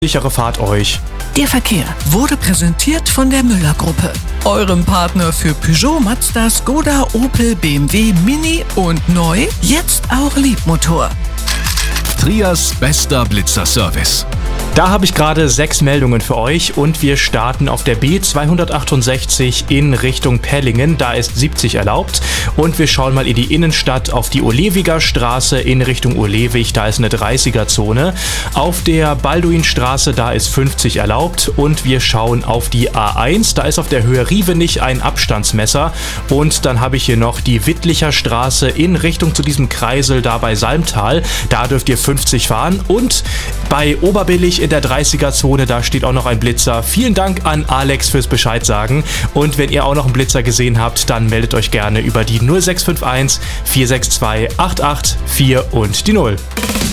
Sichere Fahrt euch. Der Verkehr wurde präsentiert von der Müller-Gruppe, eurem Partner für Peugeot, Mazda, Skoda, Opel, BMW, Mini und neu, jetzt auch Liebmotor. Trias bester Blitzerservice. Da habe ich gerade 6 Meldungen für euch und wir starten auf der B268 in Richtung Pellingen, da ist 70 erlaubt. Und wir schauen mal in die Innenstadt auf die Olewiger Straße in Richtung Olewig, da ist eine 30er-Zone. Auf der Balduinstraße, da ist 50 erlaubt und wir schauen auf die A1, da ist auf der Höhe Rievenich ein Abstandsmesser. Und dann habe ich hier noch die Wittlicher Straße in Richtung zu diesem Kreisel da bei Salmtal, da dürft ihr 50 fahren. Und bei Oberbillig in der 30er-Zone, da steht auch noch ein Blitzer. Vielen Dank an Alex fürs Bescheid sagen. Und wenn ihr auch noch einen Blitzer gesehen habt, dann meldet euch gerne über die 0651 462 884 und die 0.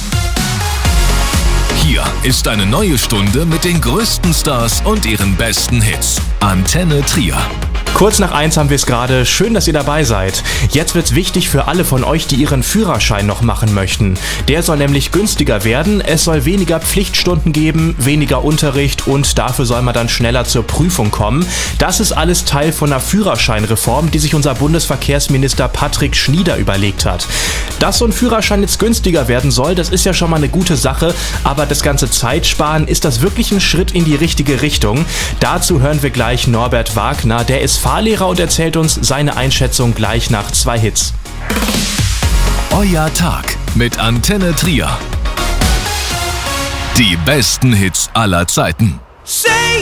Hier ist eine neue Stunde mit den größten Stars und ihren besten Hits. Antenne Trier. Kurz nach 1 haben wir es gerade. Schön, dass ihr dabei seid. Jetzt wird's wichtig für alle von euch, die ihren Führerschein noch machen möchten. Der soll nämlich günstiger werden. Es soll weniger Pflichtstunden geben, weniger Unterricht und dafür soll man dann schneller zur Prüfung kommen. Das ist alles Teil von einer Führerscheinreform, die sich unser Bundesverkehrsminister Patrick Schnieder überlegt hat. Dass so ein Führerschein jetzt günstiger werden soll, das ist ja schon mal eine gute Sache, aber das ganze Zeitsparen, ist das wirklich ein Schritt in die richtige Richtung? Dazu hören wir gleich Norbert Wagner, der ist Fahrlehrer und erzählt uns seine Einschätzung gleich nach 2 Hits. Euer Tag mit Antenne Trier. Die besten Hits aller Zeiten.